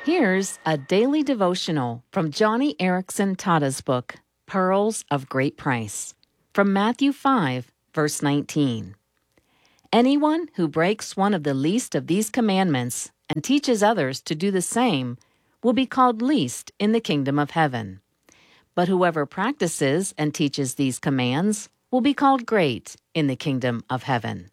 Here's a daily devotional from Johnny Erickson Tada's book, Pearls of Great Price, from Matthew 5, verse 19. Anyone who breaks one of the least of these commandments and teaches others to do the same will be called least in the kingdom of heaven. But whoever practices and teaches these commands will be called great in the kingdom of heaven.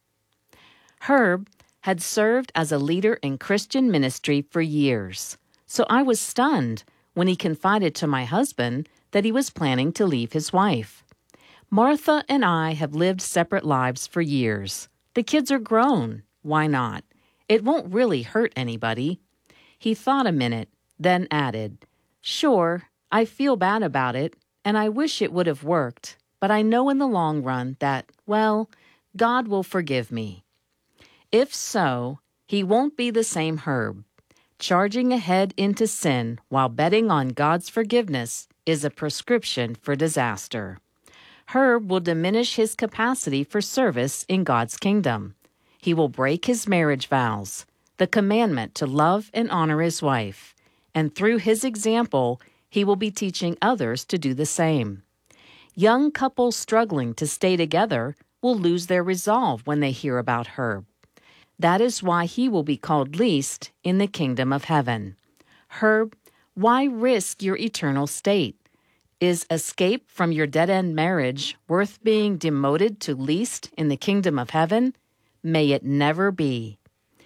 Herb had served as a leader in Christian ministry for years, so I was stunned when he confided to my husband that he was planning to leave his wife. Martha and I have lived separate lives for years. The kids are grown. Why not? It won't really hurt anybody. He thought a minute, then added, "Sure, I feel bad about it, and I wish it would have worked, but I know in the long run that, well, God will forgive me." If so, he won't be the same Herb. Charging ahead into sin while betting on God's forgiveness is a prescription for disaster. Herb will diminish his capacity for service in God's kingdom. He will break his marriage vows, the commandment to love and honor his wife, and through his example, he will be teaching others to do the same. Young couples struggling to stay together will lose their resolve when they hear about Herb. That is why he will be called least in the kingdom of heaven. Herb, why risk your eternal state? Is escape from your dead-end marriage worth being demoted to least in the kingdom of heaven? May it never be.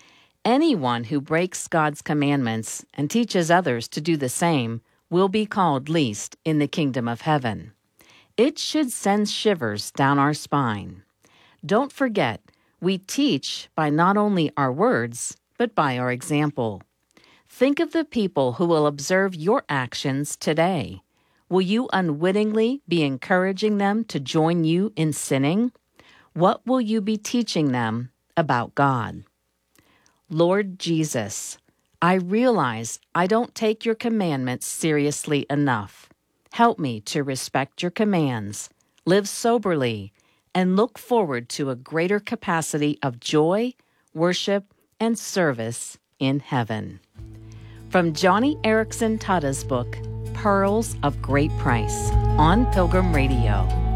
Anyone who breaks God's commandments and teaches others to do the same will be called least in the kingdom of heaven. It should send shivers down our spine. Don't forget, we teach by not only our words, but by our example. Think of the people who will observe your actions today. Will you unwittingly be encouraging them to join you in sinning? What will you be teaching them about God? Lord Jesus, I realize I don't take your commandments seriously enough. Help me to respect your commands, live soberly, and look forward to a greater capacity of joy, worship, and service in heaven. From Johnny Erickson Tada's book, Pearls of Great Price, on Pilgrim Radio.